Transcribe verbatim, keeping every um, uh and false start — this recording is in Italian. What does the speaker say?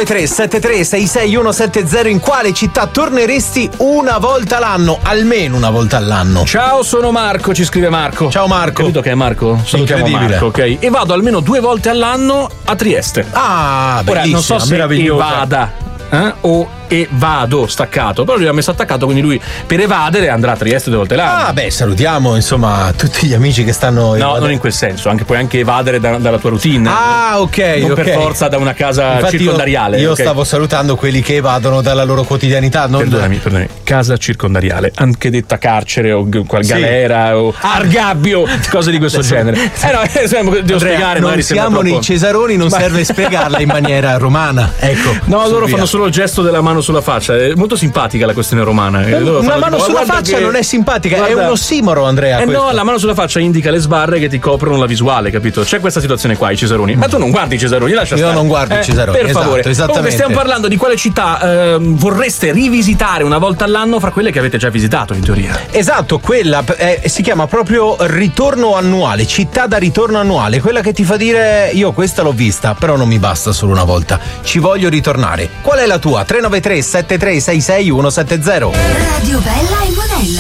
nove tre sette tre sei sei uno sette zero. In quale città torneresti una volta l'anno? Almeno una volta all'anno. Ciao, sono Marco, ci scrive Marco. Ciao Marco. Capito che è Marco? Salutiamo Marco, ok? E vado almeno due volte all'anno a Trieste. Ah, bellissimo. Ora, non so se vada eh, o e vado staccato, però lui l'ha messo attaccato, quindi lui per evadere andrà a Trieste due volte l'anno. Ah, beh, salutiamo insomma tutti gli amici che stanno. No, evadere. non in quel senso, anche puoi anche evadere da, dalla tua routine. Ah, ok. Non okay. per forza da una casa Infatti circondariale. Io, io okay? stavo salutando quelli che evadono dalla loro quotidianità. Non perdonami, perdonami. Casa circondariale, anche detta carcere o qual galera sì. o argabbio, cose di questo Adesso, genere. Eh no, devo Andrea, spiegare. Non siamo nei troppo... Cesaroni, non Ma... serve spiegarla in maniera romana. Ecco. No, loro via. fanno solo il gesto della mano sulla faccia. È molto simpatica la questione romana. Una mano tipo, sulla faccia che... non è simpatica, guarda... è un ossimoro, Andrea. Eh questo. no, la mano sulla faccia indica le sbarre che ti coprono la visuale, capito? C'è questa situazione qua, i Cesaroni. Ma tu non guardi i Cesaroni, lascia Io stare. non guardo eh, i Cesaroni. Per esatto, favore. Esattamente. Comunque stiamo parlando di quale città eh, vorreste rivisitare una volta all'anno fra quelle che avete già visitato, in teoria. Esatto, quella eh, si chiama proprio ritorno annuale, città da ritorno annuale, quella che ti fa dire io questa l'ho vista, però non mi basta solo una volta, ci voglio ritornare. Qual è la tua? tre nove tre sette tre sei sei uno sette zero. Radio Bella e